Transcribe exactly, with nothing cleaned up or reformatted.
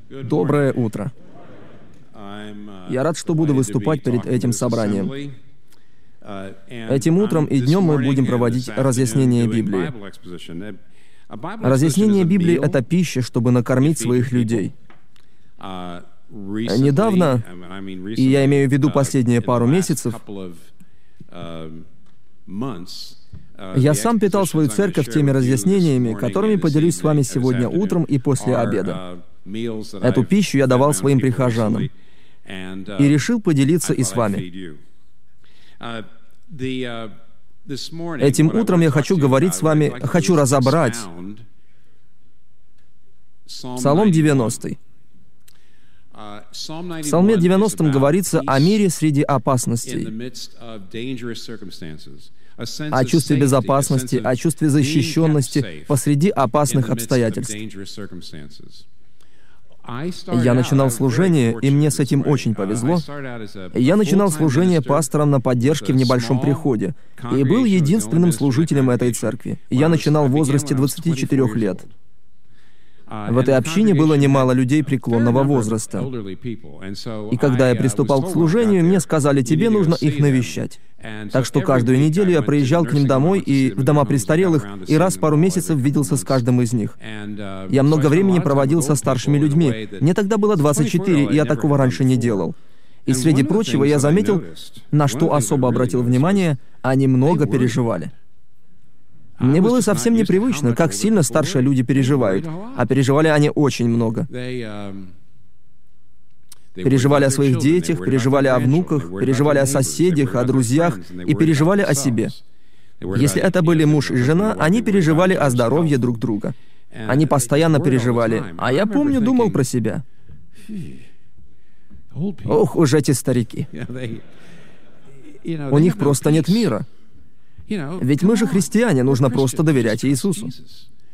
Доброе утро. Я рад, что буду выступать перед этим собранием. Этим утром и днем мы будем проводить разъяснение Библии. Разъяснение Библии — это пища, чтобы накормить своих людей. Недавно, и я имею в виду последние пару месяцев, я сам питал свою церковь теми разъяснениями, которыми поделюсь с вами сегодня утром и после обеда. Эту пищу я давал своим прихожанам и решил поделиться и с вами. Этим утром я хочу говорить с вами, хочу разобрать Псалом девяностый. В Псалме девяностом говорится о мире среди опасностей, о чувстве безопасности, о чувстве защищенности посреди опасных обстоятельств. Я начинал служение, и мне с этим очень повезло. Я начинал служение пастором на поддержке в небольшом приходе, и был единственным служителем этой церкви. Я начинал в возрасте двадцати четырёх лет. В этой общине было немало людей преклонного возраста. И когда я приступал к служению, мне сказали: тебе нужно их навещать. Так что каждую неделю я приезжал к ним домой и в дома престарелых, и раз в пару месяцев виделся с каждым из них. Я много времени проводил со старшими людьми. Мне тогда было двадцать четыре, и я такого раньше не делал. И среди прочего я заметил, на что особо обратил внимание, они много переживали. Мне было совсем непривычно, как сильно старшие люди переживают, а переживали они очень много. Переживали о своих детях, переживали о внуках, переживали о соседях, о друзьях и переживали о себе. Если это были муж и жена, они переживали о здоровье друг друга. Они постоянно переживали, а я помню, думал про себя. Ох уж эти старики. У них просто нет мира. Ведь мы же христиане, нужно просто доверять Иисусу.